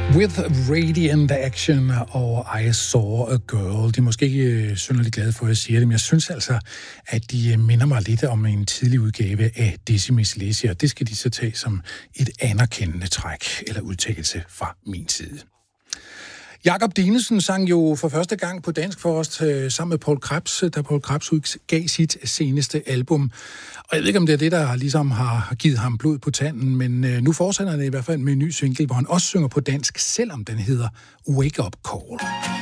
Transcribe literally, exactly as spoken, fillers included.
With Radiant Action og I Saw a Girl. De er måske ikke synderligt glade for, at jeg siger det, men jeg synes altså, at de minder mig lidt om en tidlig udgave af Dizzy Miss Lizzy, og det skal de så tage som et anerkendende træk eller udtalelse fra min side. Jakob Dinesen sang jo for første gang på dansk for os sammen med Poul Krebs, da Poul Krebs udgav sit seneste album. Og jeg ved ikke, om det er det, der ligesom har givet ham blod på tanden, men nu fortsætter han i hvert fald med en ny single, hvor han også synger på dansk, selvom den hedder Wake Up Call.